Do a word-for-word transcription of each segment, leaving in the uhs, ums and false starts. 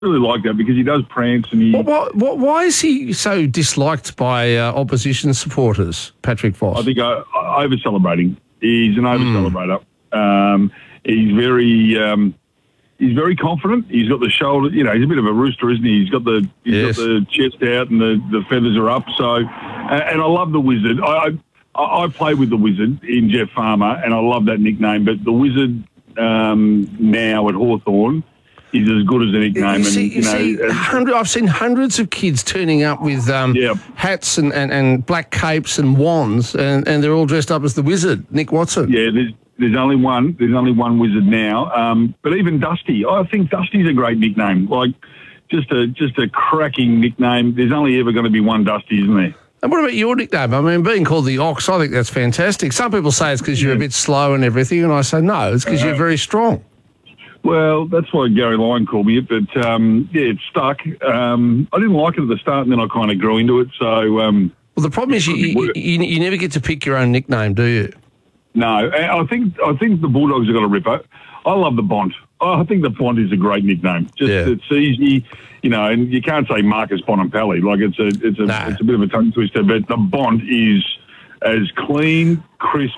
really like that because he does prance and he... What, what, why is he so disliked by uh, opposition supporters, Patrick Voss? I think uh, over-celebrating. He's an over-celebrator. Mm. Um, he's very... Um, He's very confident. He's got the shoulder, you know, he's a bit of a rooster, isn't he? He's got the he's yes. got the chest out and the, the feathers are up. So, and I love the Wizard. I, I I play with the Wizard in Jeff Farmer, and I love that nickname. But the Wizard um, now at Hawthorn is as good as a nickname. You see, and, you, you know, see and, hundred, I've seen hundreds of kids turning up with um, yeah. hats and, and, and black capes and wands, and, and they're all dressed up as the Wizard, Nick Watson. Yeah, there's, There's only one. There's only one Wizard now. Um, but even Dusty, I think Dusty's a great nickname. Like just a just a cracking nickname. There's only ever going to be one Dusty, isn't there? And what about your nickname? I mean, being called the Ox, I think that's fantastic. Some people say it's because you're yeah. a bit slow and everything, and I say no, it's because uh, you're very strong. Well, that's why Gary Lyon called me it, but um, yeah, it stuck. Um, I didn't like it at the start, and then I kind of grew into it. So, um, well, the problem is you, you, you you never get to pick your own nickname, do you? No, I think I think the Bulldogs have got a ripper. I love the Bont. I think the Bont is a great nickname. Just yeah. It's easy, you know, and you can't say Marcus Bontempelli. Like it's a it's a nah. it's a bit of a tongue twister, but the Bont is as clean, crisp,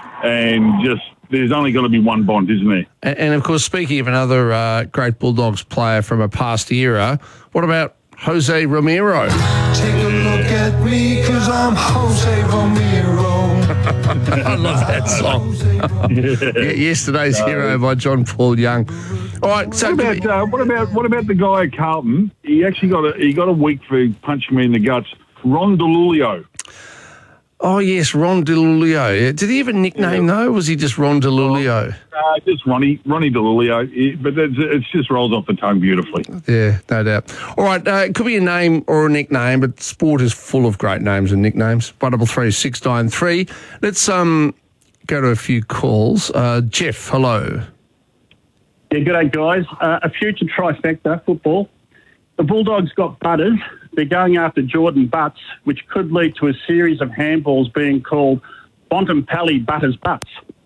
and just there's only going to be one Bont, isn't there? And, and of course, speaking of another uh, great Bulldogs player from a past era, what about Jose Romero? Take a look at me, 'cause I'm Jose Romero. I love that song. yeah, Yesterday's uh, Hero by John Paul Young. All right, so what about, uh, what about what about the guy at Carlton? He actually got a he got a week for punching me in the guts. Ron DeLulio. Oh yes, Ron DeLulio. Did he have a nickname yeah. though? Or was he just Ron DeLulio? Uh, just Ronnie, Ronnie DeLulio. He, but it's, it's just rolls off the tongue beautifully. Yeah, no doubt. All right, uh, it could be a name or a nickname, but sport is full of great names and nicknames. One double three six nine three. Let's um go to a few calls. Uh, Jeff, hello. Yeah, g'day guys. Uh, a future trifecta football. The Bulldogs got Butters. They're going after Jordan Butts, which could lead to a series of handballs being called Bontempelli Butters Butts.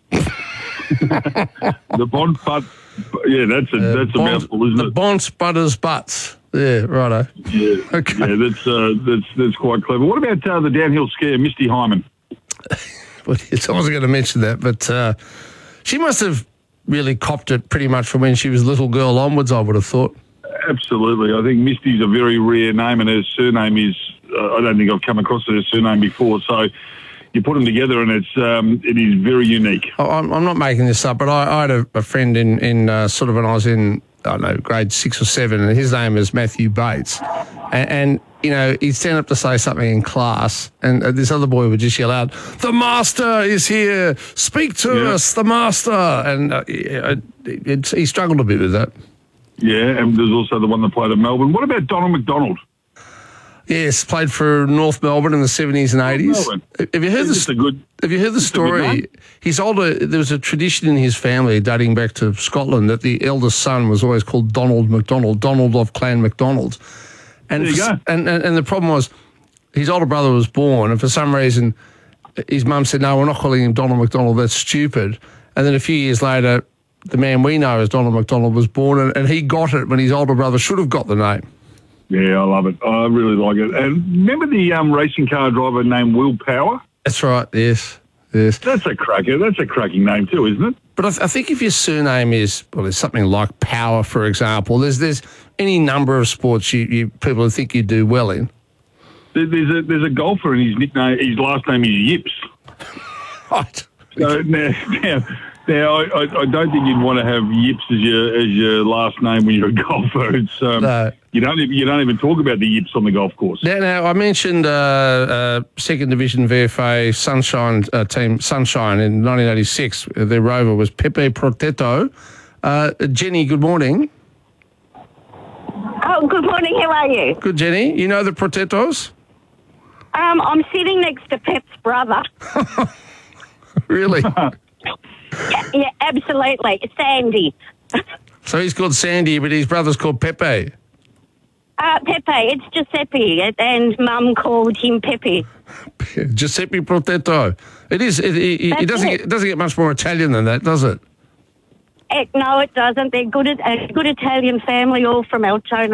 the Bont Butt, yeah, that's a uh, that's a Bont, mouthful, isn't the it? The Bont Butters Butts. Yeah, righto. Yeah, okay. Yeah, that's uh, that's that's quite clever. What about uh, the downhill skier, Misty Hyman? Well, I wasn't going to mention that, but uh, she must have really copped it pretty much from when she was a little girl onwards, I would have thought. Absolutely. I think Misty's a very rare name, and her surname is, uh, I don't think I've come across her surname before, so you put them together and it's um, it is very unique. I'm, I'm not making this up, but I, I had a, a friend in, in uh, sort of when I was in, I don't know, grade six or seven, and his name is Matthew Bates. And, and you know, he'd stand up to say something in class, and uh, this other boy would just yell out, "The master is here! Speak to yeah. us, the master!" And uh, it, it, he struggled a bit with that. Yeah, and there's also the one that played at Melbourne. What about Donald McDonald? Yes, played for North Melbourne in the seventies and eighties. Have you heard the good? Have you heard the story? His older, there was a tradition in his family dating back to Scotland that the eldest son was always called Donald McDonald, Donald of Clan McDonald. And there you for, go. And, and and the problem was, his older brother was born, and for some reason, his mum said, "No, we're not calling him Donald McDonald. That's stupid." And then a few years later, the man we know as Donald McDonald was born, and, and he got it when his older brother should have got the name. Yeah, I love it. I really like it. And remember the um, racing car driver named Will Power? That's right, yes, yes. That's a cracker. That's a cracking name too, isn't it? But I, th- I think if your surname is, well, there's something like Power, for example, there's there's any number of sports you, you people think you do well in. There, there's a there's a golfer and his nickname, his last name is Yips. Right. So now, now, now I, I, I don't think you'd want to have Yips as your as your last name when you're a golfer. It's um, no. you don't even, you don't even talk about the Yips on the golf course. Now, now I mentioned uh, uh, Second Division V F A Sunshine uh, team Sunshine in nineteen eighty-six. Their rover was Pepe Protetto. Uh, Jenny, good morning. Oh, good morning. How are you? Good, Jenny. You know the Protettos? Um, I'm sitting next to Pep's brother. Really? yeah, yeah, absolutely. Sandy. So he's called Sandy, but his brother's called Pepe. Uh, Pepe. It's Giuseppe, and Mum called him Pepe. Giuseppe Protetto. It is. It, it, it doesn't. it. Get, it doesn't get much more Italian than that, does it? Eh, no, it doesn't. They're good, at, a good Italian family, all from Altona.